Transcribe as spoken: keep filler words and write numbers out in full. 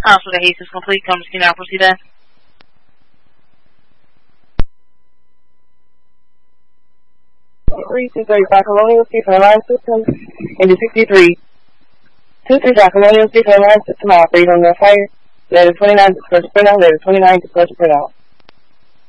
Alpha to Ace is complete. Come to now proceed in. three two thirty-five Colonial Street for Line System into sixty-three. two three five Colonial Street for Line System operator on the fire. Letter twenty-nine to first print out. Letter twenty-nine to first print out.